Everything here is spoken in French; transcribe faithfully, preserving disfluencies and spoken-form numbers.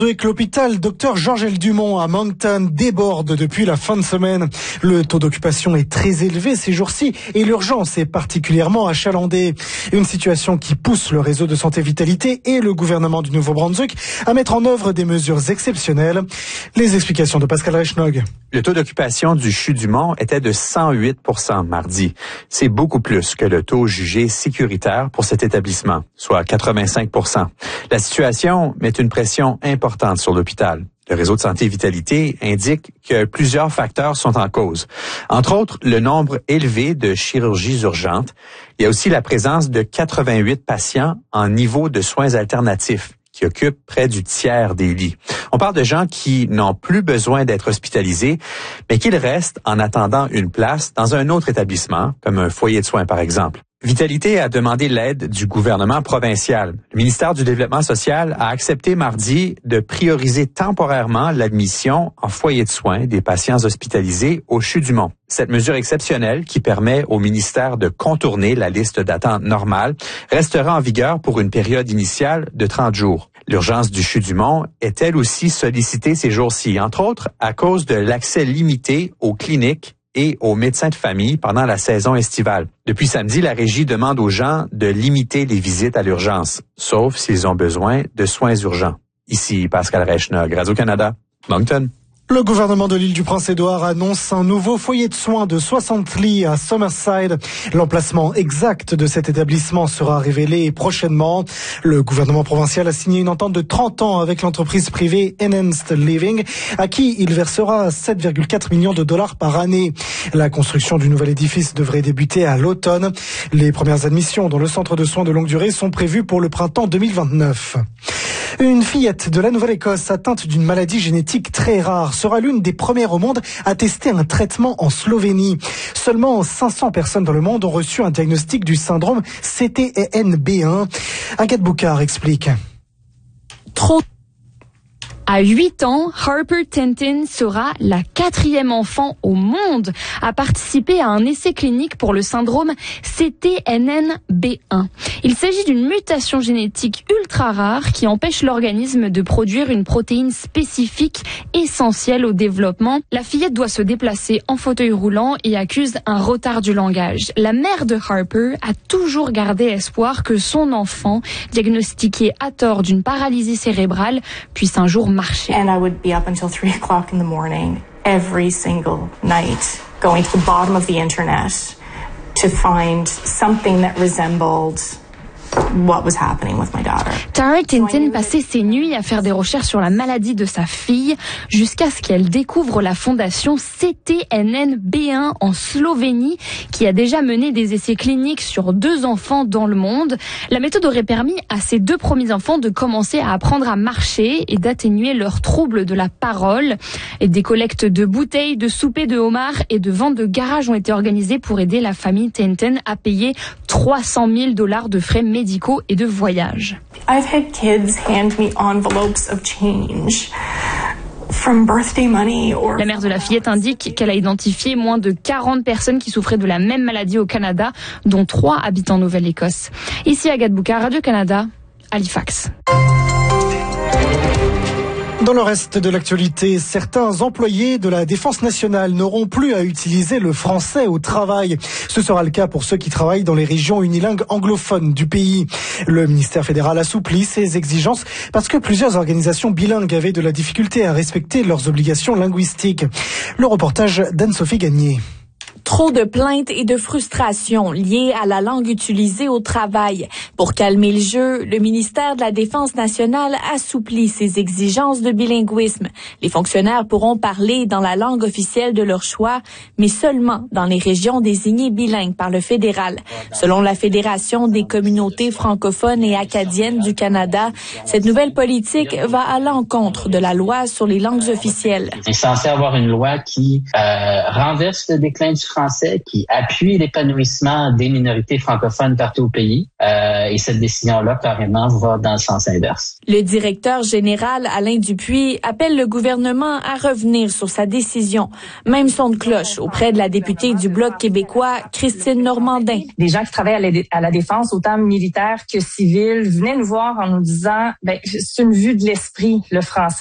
Et que l'hôpital Docteur Georges Dumont à Moncton déborde depuis la fin de semaine. Le taux d'occupation est très élevé ces jours-ci et l'urgence est particulièrement achalandée. Une situation qui pousse le réseau de santé Vitalité et le gouvernement du Nouveau-Brunswick à mettre en œuvre des mesures exceptionnelles. Les explications de Pascal Reichnog. Le taux d'occupation du C H U Dumont était de cent huit pour cent mardi. C'est beaucoup plus que le taux jugé sécuritaire pour cet établissement, soit quatre-vingt-cinq pour cent. La situation met une pression importante sur l'hôpital. Le réseau de santé Vitalité indique que plusieurs facteurs sont en cause. Entre autres, le nombre élevé de chirurgies urgentes. Il y a aussi la présence de quatre-vingt-huit patients en niveau de soins alternatifs, qui occupent près du tiers des lits. On parle de gens qui n'ont plus besoin d'être hospitalisés, mais qu'ils restent en attendant une place dans un autre établissement, comme un foyer de soins par exemple. Vitalité a demandé l'aide du gouvernement provincial. Le ministère du Développement social a accepté mardi de prioriser temporairement l'admission en foyer de soins des patients hospitalisés au C H U Dumont. Cette mesure exceptionnelle, qui permet au ministère de contourner la liste d'attente normale, restera en vigueur pour une période initiale de trente jours. L'urgence du C H U Dumont est elle aussi sollicitée ces jours-ci, entre autres à cause de l'accès limité aux cliniques et aux médecins de famille pendant la saison estivale. Depuis samedi, la Régie demande aux gens de limiter les visites à l'urgence, sauf s'ils ont besoin de soins urgents. Ici Pascal Reichnog, Radio-Canada, Moncton. Le gouvernement de l'île du Prince-Édouard annonce un nouveau foyer de soins de soixante lits à Summerside. L'emplacement exact de cet établissement sera révélé prochainement. Le gouvernement provincial a signé une entente de trente ans avec l'entreprise privée Enhanced Living, à qui il versera sept virgule quatre millions de dollars par année. La construction du nouvel édifice devrait débuter à l'automne. Les premières admissions dans le centre de soins de longue durée sont prévues pour le printemps deux mille vingt-neuf. Une fillette de la Nouvelle-Écosse atteinte d'une maladie génétique très rare sera l'une des premières au monde à tester un traitement en Slovénie. Seulement cinq cents personnes dans le monde ont reçu un diagnostic du syndrome C T N B un. Agathe Boucard explique. Trop. À huit ans, Harper Tintin sera la quatrième enfant au monde à participer à un essai clinique pour le syndrome C T N N B un. Il s'agit d'une mutation génétique ultra rare qui empêche l'organisme de produire une protéine spécifique essentielle au développement. La fillette doit se déplacer en fauteuil roulant et accuse un retard du langage. La mère de Harper a toujours gardé espoir que son enfant, diagnostiqué à tort d'une paralysie cérébrale, puisse un jour marcher. And I would be up until three o'clock in the morning every single night, going to the bottom of the internet to find something that resembled what was happening with my daughter. Tara Tintin passait ses nuits à faire des recherches sur la maladie de sa fille jusqu'à ce qu'elle découvre la fondation C T N N B un en Slovénie qui a déjà mené des essais cliniques sur deux enfants dans le monde. La méthode aurait permis à ces deux premiers enfants de commencer à apprendre à marcher et d'atténuer leurs troubles de la parole. Et des collectes de bouteilles, de soupers de homards et de ventes de garage ont été organisées pour aider la famille Tintin à payer trois cent mille dollars de frais médicaux et de voyage. I've had kids hand me envelopes of change from birthday money or... La mère de la fillette indique qu'elle a identifié moins de quarante personnes qui souffraient de la même maladie au Canada, dont trois habitent en Nouvelle-Écosse. Ici Agathe Boucard, Radio-Canada, Halifax. Dans le reste de l'actualité, certains employés de la Défense nationale n'auront plus à utiliser le français au travail. Ce sera le cas pour ceux qui travaillent dans les régions unilingues anglophones du pays. Le ministère fédéral assouplit ses exigences parce que plusieurs organisations bilingues avaient de la difficulté à respecter leurs obligations linguistiques. Le reportage d'Anne-Sophie Gagné. Trop de plaintes et de frustrations liées à la langue utilisée au travail. Pour calmer le jeu, le ministère de la Défense nationale assouplit ses exigences de bilinguisme. Les fonctionnaires pourront parler dans la langue officielle de leur choix, mais seulement dans les régions désignées bilingues par le fédéral. Selon la Fédération des communautés francophones et acadiennes du Canada, cette nouvelle politique va à l'encontre de la loi sur les langues officielles. C'est censé avoir une loi qui euh, renverse le déclin du français français qui appuie l'épanouissement des minorités francophones partout au pays. Euh, et cette décision-là, carrément, va dans le sens inverse. Le directeur général Alain Dupuis appelle le gouvernement à revenir sur sa décision. Même son de cloche auprès de la députée du Bloc québécois, Christine Normandin. Des gens qui travaillent à la, à la défense, autant militaires que civils, venaient nous voir en nous disant, ben, c'est une vue de l'esprit, le français.